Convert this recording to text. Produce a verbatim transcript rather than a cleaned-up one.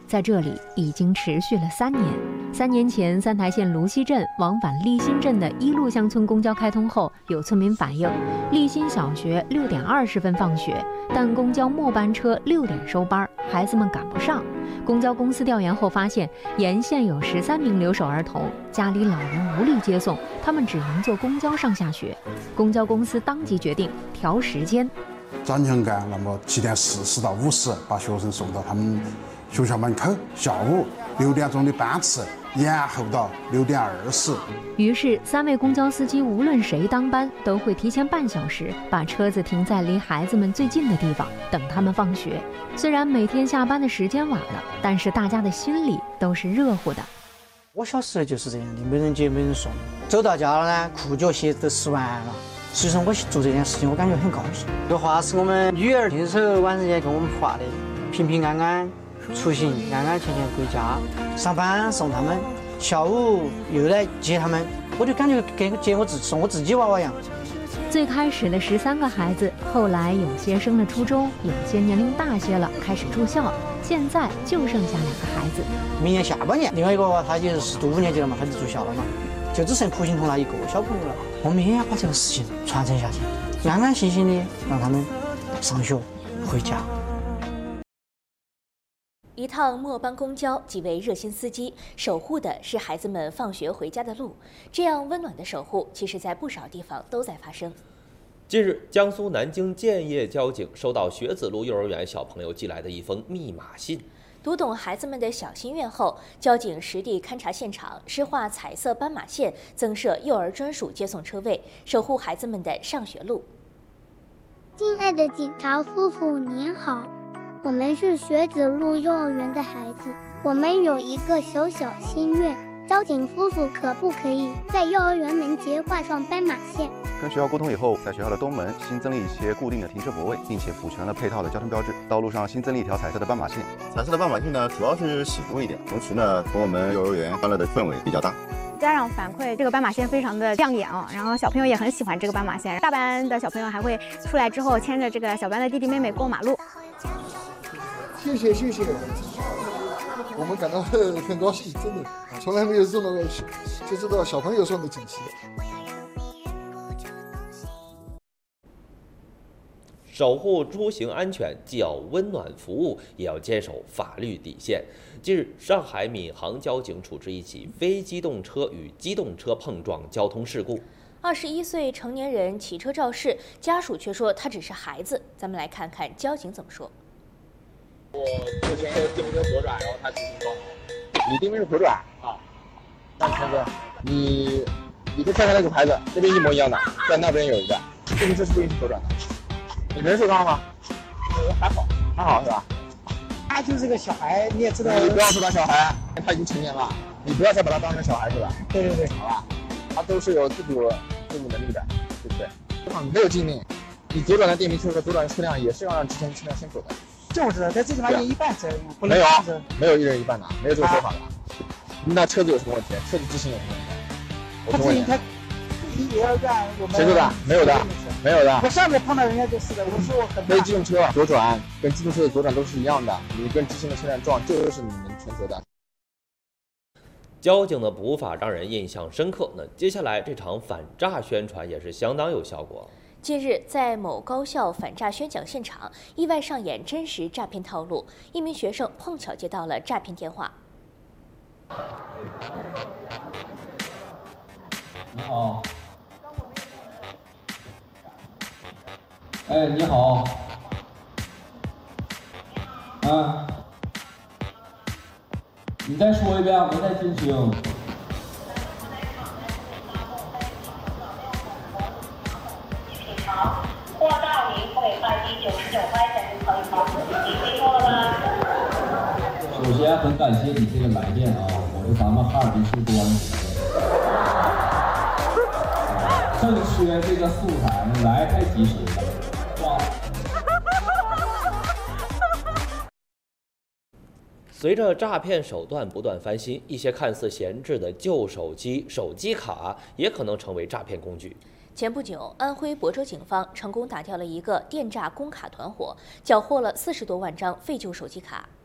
在这里已经持续了三年。三年前，三台线芦溪镇往返立新镇的一路乡村公交开通后，有村民反映，立新小学六点二十分放学，但公交末班车六点收班，孩子们赶不上。公交公司调研后发现，沿线有十三名留守儿童，家里老人无力接送，他们只能坐公交上下学。公交公司当即决定调时间， 转强干，那么七点四十到五十把学生送到他们学校门口，下午六点钟的班次延后到六点二十。 于是，三位公交司机无论谁当班，都会提前半小时把车子停在离孩子们最近的地方，等他们放学。虽然每天下班的时间晚了，但是大家的心里都是热乎的。 我小时候就是这样的，没人接没人送，走到家了呢，裤脚鞋都湿完了。其实我做这件事情，我感觉很高兴。这话是我们女儿亲手晚上也跟我们画的，平平安安出行，安安全全回家，上班送他们，下午又来接他们，我就感觉跟接我自送我自己娃娃一样。 最开始的十三个孩子，后来有些升了初中，有些年龄大些了，开始住校，现在就剩下两个孩子。 明年下半年，另外一个娃娃他就是读五年级了嘛，他就住校了嘛，就只剩蒲欣彤那一个小朋友了。我们也要把这个事情传承下去，安安心心的让他们上学回家。 一趟末班公交，几位热心司机守护的是孩子们放学回家的路。这样温暖的守护，其实在不少地方都在发生。 近日，江苏南京建业交警收到学子路幼儿园小朋友寄来的一封密码信。 读懂孩子们的小心愿后，交警实地勘察现场，施画彩色斑马线，增设幼儿专属接送车位，守护孩子们的上学路。 亲爱的警察叔叔您好，我们是学子路幼儿园的孩子，我们有一个小小心愿，交警叔叔可不可以在幼儿园门前画上斑马线？ 跟学校沟通以后，在学校的东门新增了一些固定的停车泊位，并且补全了配套的交通标志。道路上新增了一条彩色的斑马线。 彩色的斑马线呢，主要是醒目一点，同时呢，同我们幼儿园欢乐的氛围比较大。 家长反馈这个斑马线非常的亮眼啊，然后小朋友也很喜欢这个斑马线。大班的小朋友还会出来之后牵着这个小班的弟弟妹妹过马路。 谢谢谢谢，我们感到很高兴，真的，从来没有这么就知道小朋友上的锦旗。 守护出行安全，既要温暖服务，也要坚守法律底线。近日，上海闵行交警处置一起非机动车与机动车碰撞交通事故。 二十一岁成年人骑车肇事，家属却说他只是孩子。咱们来看看交警怎么说。 我之前电瓶车左转，然后他直行撞我。你电瓶车左转啊？那车子，你你就看看那个牌子，那边一模一样的，在那边有一个电瓶车是不允许左转的。你人受伤了吗？呃，还好，还好是吧？ 他就是个小孩，你也知道。 你不要说他小孩，他已经成年了，你不要再把他当成小孩是吧？ 对对对， 好吧，他都是有自主自主能力的，对不对？没有禁令，你左转的电瓶车和左转的车辆也是要让直行车辆先走的。 就是的，在最起码一半责任，不能没有没有一人一半的，没有这个说法的。那车子有什么问题？车子直行有什么问题？我请问你。 你也要让我们。 谁说的？没有的，没有的。 我上面碰到人家就是的，我说我很。 非机动车左转跟机动车的左转都是一样的，你跟直行的车辆撞，这就是你们全责的。 交警的捕法让人印象深刻。那接下来这场反诈宣传也是相当有效果。 近日，在某高校反诈宣讲现场，意外上演真实诈骗套路。一名学生碰巧接到了诈骗电话。 你好。哎，你好。啊。你再说一遍，我没太听清。 货到您会快递九十九块钱就可以吗？你听说了吗？ 首先很感谢你这个来电啊，我是咱们哈尔滨市公安局的，正缺这个素材，你来太及时了，哇！ 随着诈骗手段不断翻新，一些看似闲置的旧手机、手机卡也可能成为诈骗工具。 前不久，安徽亳州警方成功打掉了一个电诈公卡团伙，缴获了四十多万张废旧手机卡。